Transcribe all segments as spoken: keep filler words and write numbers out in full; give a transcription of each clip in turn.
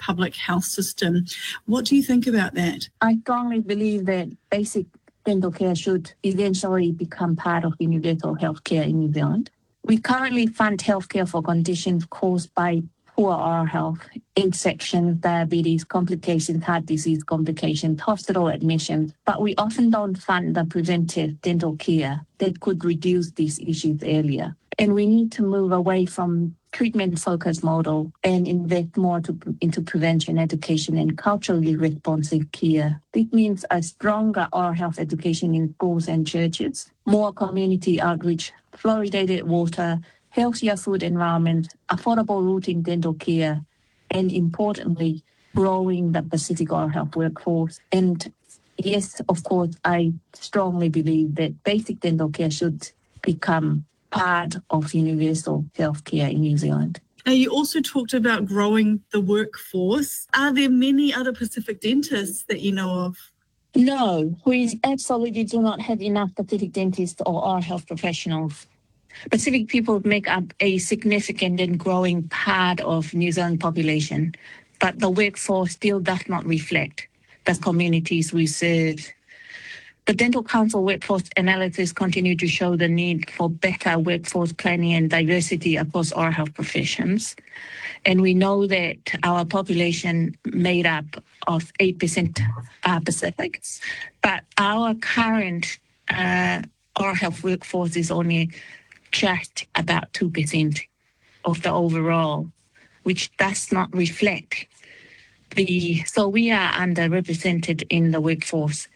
public health system. What do you think about that? I strongly believe that basic dental care should eventually become part of universal healthcare in New Zealand. We currently fund healthcare for conditions caused by poor oral health, infections, diabetes, complications, heart disease complications, hospital admissions, but we often don't fund the preventive dental care that could reduce these issues earlier. And we need to move away from treatment-focused model and invest more to, into prevention, education, and culturally responsive care. This means a stronger oral health education in schools and churches, more community outreach, fluoridated water, healthier food environment, affordable routine dental care, and importantly, growing the Pacific oral health workforce. And yes, of course, I strongly believe that basic dental care should become part of universal healthcare in New Zealand. Now, you also talked about growing the workforce. Are there many other Pacific dentists that you know of? No, we absolutely do not have enough Pacific dentists or oral health professionals. Pacific people make up a significant and growing part of New Zealand population, but the workforce still does not reflect the communities we serve. The Dental Council workforce analysis continue to show the need for better workforce planning and diversity across oral health professions. And we know that our population made up of eight percent are Pacific, but our current uh, oral health workforce is only just about two percent of the overall, which does not reflect the, so we are underrepresented in the workforce.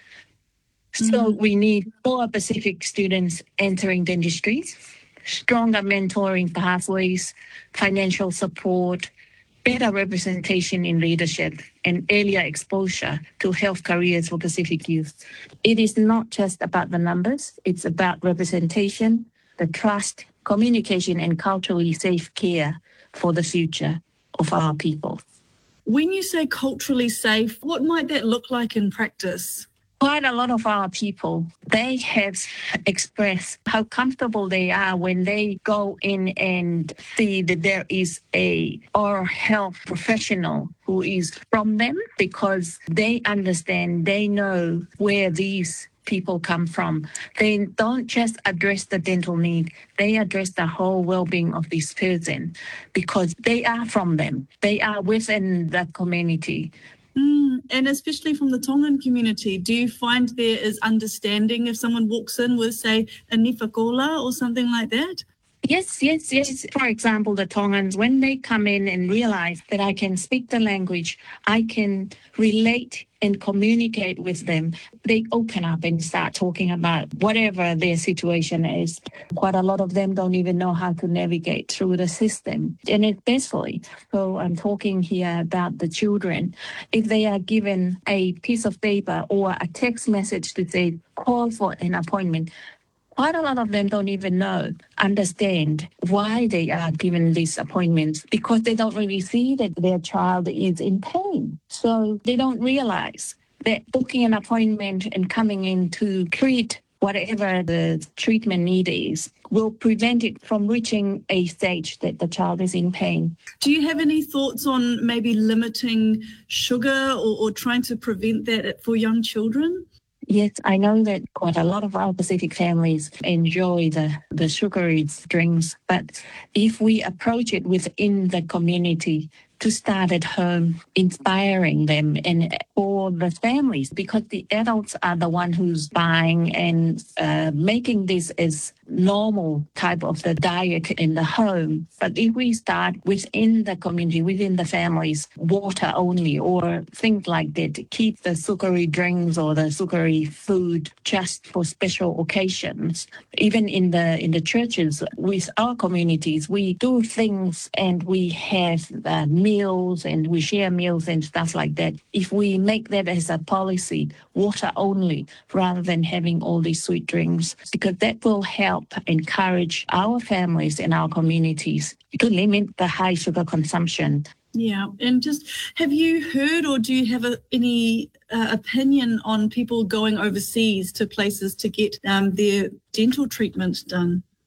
So we need more Pacific students entering dentistry, stronger mentoring pathways, financial support, better representation in leadership, and earlier exposure to health careers for Pacific youth. It is not just about the numbers, it's about representation, the trust, communication, and culturally safe care for the future of our people. When you say culturally safe, what might that look like in practice? Quite a lot of our people, they have expressed how comfortable they are when they go in and see that there is a oral health professional who is from them, because they understand, they know where these people come from. They don't just address the dental need, they address the whole well-being of this person because they are from them. They are within that community. Mm, and especially from the Tongan community, do you find there is understanding if someone walks in with, say, a nifakola or something like that? Yes, yes, yes. For example, the Tongans, when they come in and realize that I can speak the language, I can relate and communicate with them, they open up and start talking about whatever their situation is. Quite a lot of them don't even know how to navigate through the system, and especially, so I'm talking here about the children. If they are given a piece of paper or a text message to say, call for an appointment, quite a lot of them don't even know, understand why they are given these appointments, because they don't really see that their child is in pain. So they don't realize that booking an appointment and coming in to treat whatever the treatment need is will prevent it from reaching a stage that the child is in pain. Do you have any thoughts on maybe limiting sugar or, or trying to prevent that for young children? Yes, I know that quite a lot of our Pacific families enjoy the, the sugary drinks, but if we approach it within the community to start at home, inspiring them and for the families, because the adults are the one who's buying and uh, making this as normal type of the diet in the home. But if we start within the community, within the families, water only or things like that, keep the sugary drinks or the sugary food just for special occasions. Even in the in the churches, with our communities, we do things and we have uh, meals and we share meals and stuff like that. If we make that as a policy, water only, rather than having all these sweet drinks, because that will help encourage our families and our communities to limit the high sugar consumption. Yeah, and just have you heard or do you have a, any uh, opinion on people going overseas to places to get um, their dental treatment done?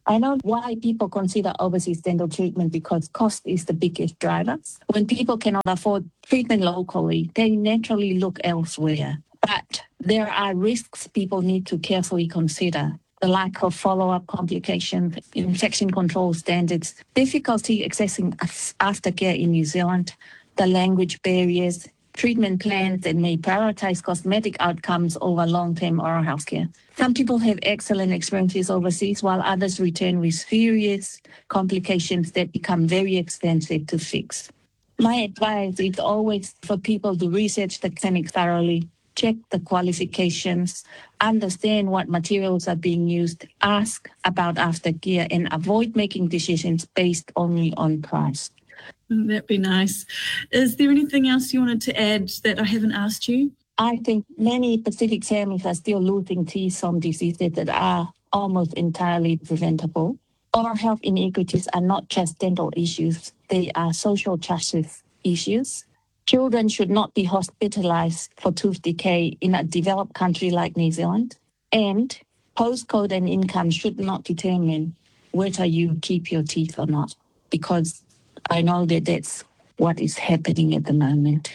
I know why people consider overseas dental treatment because cost is the biggest driver. When people cannot afford treatment locally, they naturally look elsewhere. But there are risks people need to carefully consider. The lack of follow-up complications, infection control standards, difficulty accessing aftercare in New Zealand, the language barriers, treatment plans that may prioritize cosmetic outcomes over long-term oral health care. Some people have excellent experiences overseas, while others return with serious complications that become very expensive to fix. My advice is always for people to research the clinic thoroughly, check the qualifications, understand what materials are being used, ask about aftercare, and avoid making decisions based only on price. That'd be nice. Is there anything else you wanted to add that I haven't asked you? I think many Pacific families are still losing teeth from diseases that are almost entirely preventable. Oral health inequities are not just dental issues, they are social justice issues. Children should not be hospitalized for tooth decay in a developed country like New Zealand. And postcode and income should not determine whether you keep your teeth or not, because I know that that's what is happening at the moment.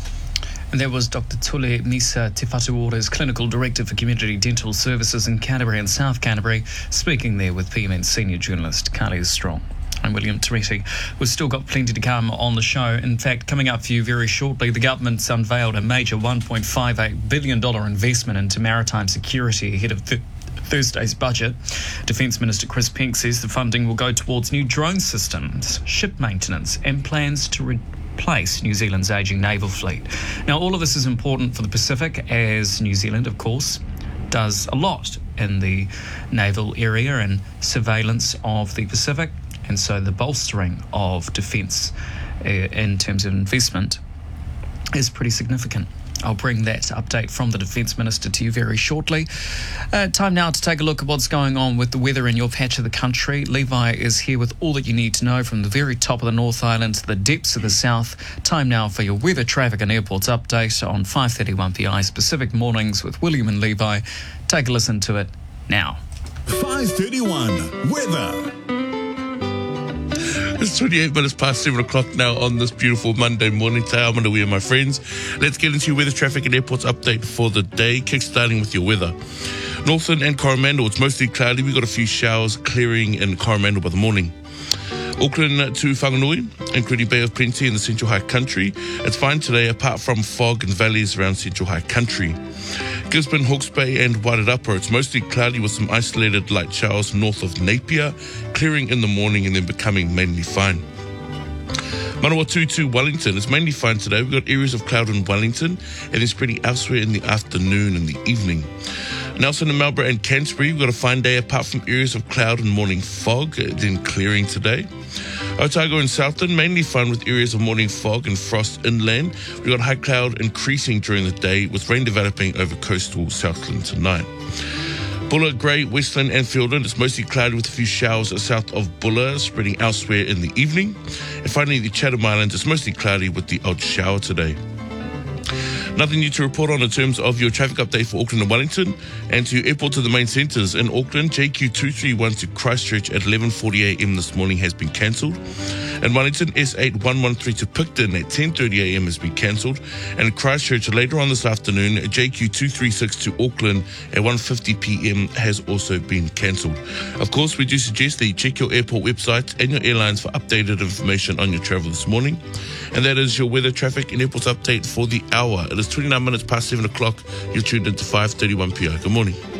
And that was Doctor Tule Misa Te Whatuora's Clinical Director for Community Dental Services in Canterbury and South Canterbury, speaking there with P M N senior journalist Carly Strong. I'm William Toretti. We've still got plenty to come on the show. In fact, coming up for you very shortly, the government's unveiled a major one point five eight billion dollars investment into maritime security ahead of th- Thursday's budget. Defence Minister Chris Penk says the funding will go towards new drone systems, ship maintenance and plans to replace New Zealand's ageing naval fleet. Now, all of this is important for the Pacific, as New Zealand, of course, does a lot in the naval area and surveillance of the Pacific. And so the bolstering of defence uh, in terms of investment is pretty significant. I'll bring that update from the Defence Minister to you very shortly. Uh, time now to take a look at what's going on with the weather in your patch of the country. Levi is here with all that you need to know from the very top of the North Island to the depths of the south. Time now for your weather, traffic and airports update on five thirty-one P I's Pacific Mornings with William and Levi. Take a listen to it now. five thirty-one Weather. It's twenty-eight minutes past seven o'clock now on this beautiful Monday morning. Today I'm underway, my friends. Let's get into your weather, traffic and airports update for the day, kickstarting with your weather. Northland and Coromandel, it's mostly cloudy. We've got a few showers clearing in Coromandel by the morning. Auckland to Whanganui, including Bay of Plenty in the Central High Country. It's fine today, apart from fog and valleys around Central High Country. Gisborne, Hawke's Bay and Wairarapa, it's mostly cloudy with some isolated light showers north of Napier, clearing in the morning and then becoming mainly fine. Manawatu to Wellington, it's mainly fine today. We've got areas of cloud in Wellington and it's pretty elsewhere in the afternoon and the evening. Nelson and Marlborough and Canterbury, we've got a fine day apart from areas of cloud and morning fog, then clearing today. Otago and Southland, mainly fine with areas of morning fog and frost inland. We've got high cloud increasing during the day with rain developing over coastal Southland tonight. Bulla, Grey, Westland and Fiordland, it's mostly cloudy with a few showers south of Bulla, spreading elsewhere in the evening. And finally, the Chatham Islands, it's mostly cloudy with the odd shower today. Nothing new to report on in terms of your traffic update for Auckland and Wellington. And to airport to the main centres in Auckland, J Q two three one to Christchurch at eleven forty a m this morning has been cancelled. In Wellington, S eight one one three to Picton at ten thirty a m has been cancelled. And in Christchurch later on this afternoon, J Q two three six to Auckland at one fifty p m has also been cancelled. Of course, we do suggest that you check your airport website and your airlines for updated information on your travel this morning. And that is your weather, traffic and airports update for the hour. It is twenty-nine minutes past seven o'clock. You're tuned into five thirty-one P I. Good morning.